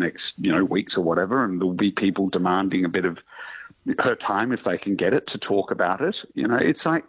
next, weeks or whatever, and there'll be people demanding a bit of her time if they can get it to talk about it. It's like,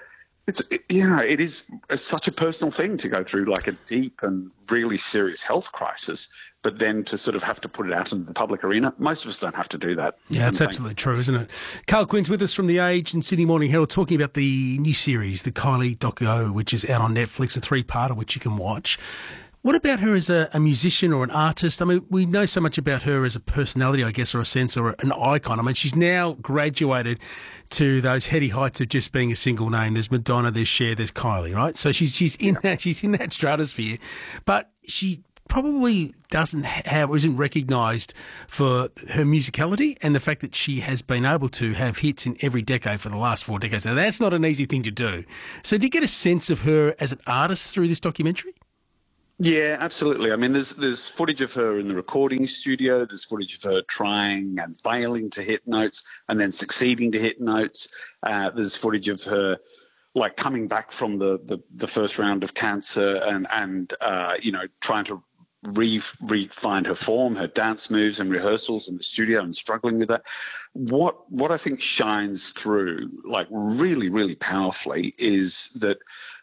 it is such a personal thing to go through, like a deep and really serious health crisis, but then to sort of have to put it out into the public arena. Most of us don't have to do that. Yeah, it's absolutely true, isn't it? Carl Quinn's with us from The Age and Sydney Morning Herald, talking about the new series, the Kylie doco, which is out on Netflix, a 3-parter which you can watch. What about her as a musician or an artist? I mean, we know so much about her as a personality, I guess, or a sense, or an icon. I mean, she's now graduated to those heady heights of just being a single name. There's Madonna, there's Cher, there's Kylie, right? So she's in that stratosphere, but she probably isn't recognised for her musicality and the fact that she has been able to have hits in every decade for the last 4 decades. Now, that's not an easy thing to do. So do you get a sense of her as an artist through this documentary? Yeah, absolutely. I mean, there's footage of her in the recording studio. There's footage of her trying and failing to hit notes and then succeeding to hit notes. There's footage of her like coming back from the first round of cancer and trying to find her form, her dance moves and rehearsals in the studio and struggling with that. What I think shines through like really, really powerfully is that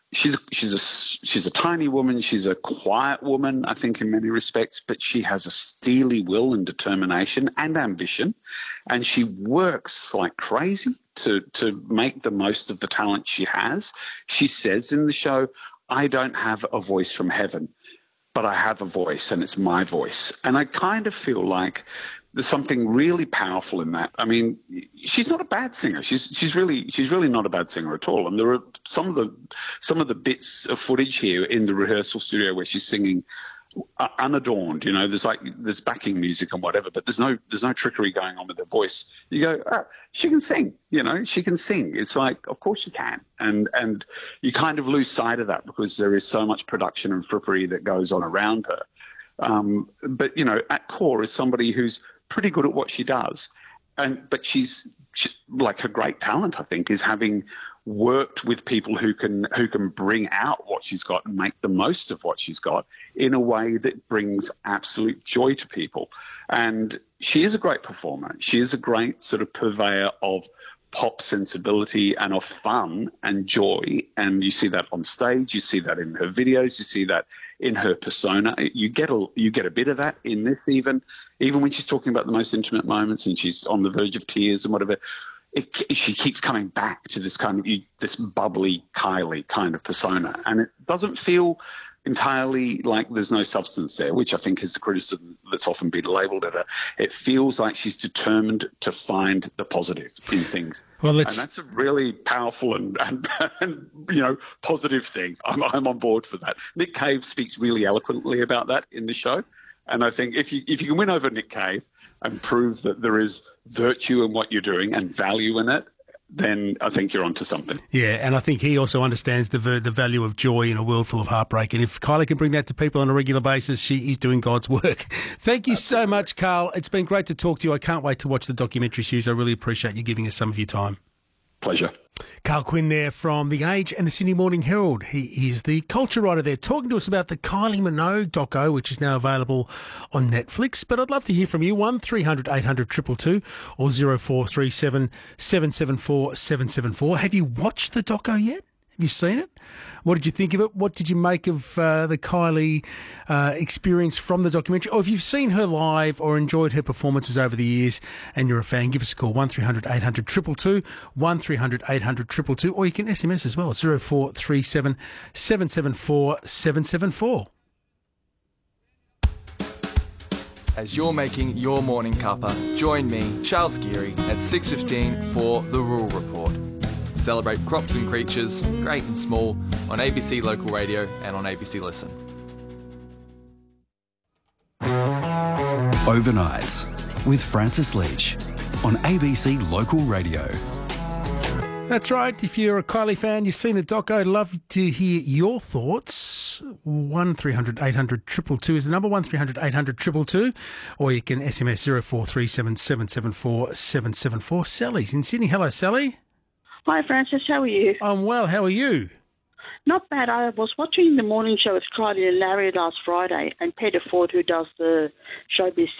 she's a tiny woman. She's a quiet woman, I think, in many respects, but she has a steely will and determination and ambition, and she works like crazy to make the most of the talent she has. She says in the show, "I don't have a voice from heaven, but I have a voice, and it's my voice." And I kind of feel like there's something really powerful in that. I mean, she's not a bad singer. She's really not a bad singer at all. And there are some of the bits of footage here in the rehearsal studio where she's singing unadorned. There's backing music and whatever, but there's no trickery going on with her voice. You go, oh, she can sing. She can sing. It's like, of course she can. And you kind of lose sight of that because there is so much production and frippery that goes on around her. But at core is somebody who's pretty good at what she does, but she's like, her great talent, I think, is having worked with people who can bring out what she's got and make the most of what she's got in a way that brings absolute joy to people. And she is a great performer. She is a great sort of purveyor of pop sensibility and of fun and joy. And you see that on stage, you see that in her videos, you see that in her persona. You get a bit of that in this, even when she's talking about the most intimate moments and she's on the verge of tears and whatever. She keeps coming back to this kind of this bubbly Kylie kind of persona, and it doesn't feel entirely like there's no substance there, which I think is the criticism that's often been labelled at her. It feels like she's determined to find the positive in things. Well, and that's a really powerful and positive thing. I'm on board for that. Nick Cave speaks really eloquently about that in the show, and I think if you can win over Nick Cave and prove that there is virtue in what you're doing and value in it, then I think you're onto something. Yeah, and I think he also understands the value of joy in a world full of heartbreak. And if Kylie can bring that to people on a regular basis, she is doing God's work. Thank you so much, Carl. It's been great to talk to you. I can't wait to watch the documentary series. I really appreciate you giving us some of your time. Pleasure. Carl Quinn there from The Age and the Sydney Morning Herald. He is the culture writer there, talking to us about the Kylie Minogue doco, which is now available on Netflix. But I'd love to hear from you, 1300 800 222 or 0437 774 774. Have you watched the doco yet? Have you seen it? What did you think of it? What did you make of the Kylie experience from the documentary? Or if you've seen her live or enjoyed her performances over the years and you're a fan, give us a call, 1300 800 222, 1300 800 222, or you can SMS as well, 0437 774 774. As you're making your morning cuppa, join me, Charles Geary, at 6:15 for The Rural Report. Celebrate crops and creatures, great and small, on ABC Local Radio and on ABC Listen. Overnights with Francis Leach on ABC Local Radio. That's right. If you're a Kylie fan, you've seen the doco, I'd love to hear your thoughts. 1300 800 222 is the number, 1300 800 222, or you can SMS 0437 774 774. Sally's in Sydney. Hello, Sally. Hi, Francis. How are you? I'm well. How are you? Not bad. I was watching the morning show with Kylie and Larry last Friday, and Peter Ford, who does the Showbiz